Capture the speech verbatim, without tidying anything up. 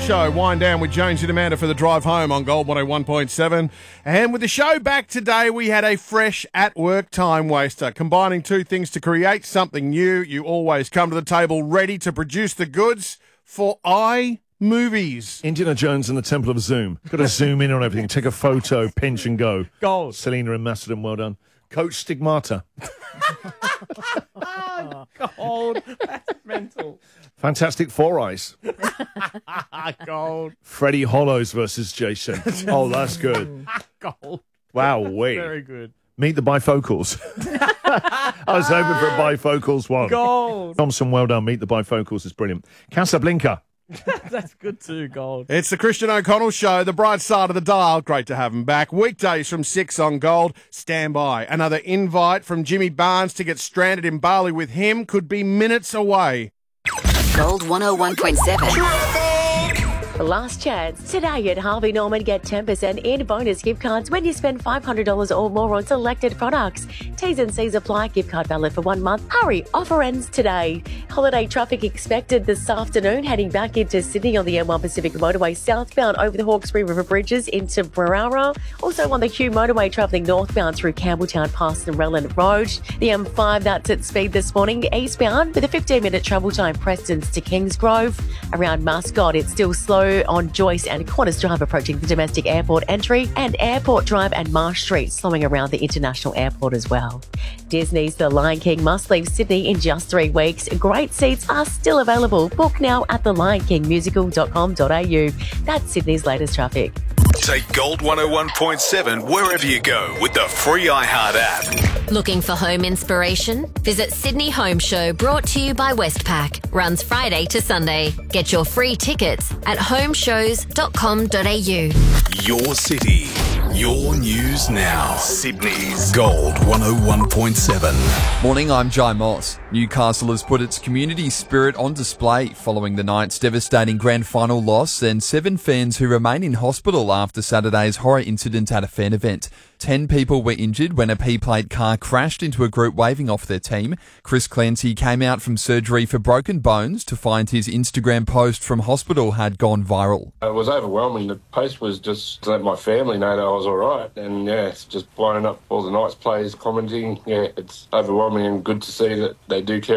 Show. Wind down with Jones and Amanda for the drive home on Gold one oh one point seven. And with the show back today, we had a fresh at-work time waster. Combining two things to create something new, you always come to the table ready to produce the goods for iMovies. Indiana Jones and the Temple of Zoom. Got to zoom in on everything, take a photo, pinch and go. Gold. Selena and Macedon, well done. Coach Stigmata. Oh, gold. That's mental. Fantastic Four Eyes. Gold. Freddie Hollows versus Jason. Oh, that's good. Gold. Wow, wait. Very good. Meet the bifocals. I was hoping for a bifocals one. Gold. Thompson, well done. Meet the bifocals is brilliant. Casablanca. That's good too, Gold. It's the Christian O'Connell Show, the bright side of the dial. Great to have him back. Weekdays from six on Gold. Stand by. Another invite from Jimmy Barnes to get stranded in Bali with him could be minutes away. Gold one oh one point seven. Last chance. Today at Harvey Norman, get ten percent in bonus gift cards when you spend five hundred dollars or more on selected products. T's and C's apply. Gift card valid for one month. Hurry, offer ends today. Holiday traffic expected this afternoon, heading back into Sydney on the M one Pacific Motorway southbound over the Hawkesbury River Bridges into Barara. Also on the Q Motorway travelling northbound through Campbelltown past Narellan Road. The M five, that's at speed this morning, eastbound with a fifteen minute travel time Prestons to Kingsgrove. Around Mascot, it's still slow on Joyce and Qantas Drive approaching the domestic airport entry, and Airport Drive and Marsh Street slowing around the international airport as well. Disney's The Lion King must leave Sydney in just three weeks. Great seats are still available. Book now at the lion king musical dot com dot a u. That's Sydney's latest traffic. Take Gold one oh one point seven wherever you go with the free iHeart app. Looking for home inspiration? Visit Sydney Home Show, brought to you by Westpac. Runs Friday to Sunday. Get your free tickets at home shows dot com dot a u. Your city, your news now. Sydney's Gold one oh one point seven. Morning, I'm Jai Moss. Newcastle has put its community spirit on display following the night's devastating grand final loss and seven fans who remain in hospital after Saturday's horror incident at a fan event. Ten people were injured when a P-plate car crashed into a group waving off their team. Chris Clancy came out from surgery for broken bones to find his Instagram post from hospital had gone viral. It was overwhelming. The post was just to let my family know that I was all right. And, yeah, it's just blowing up all the Knights players commenting. Yeah, it's overwhelming and good to see that they do care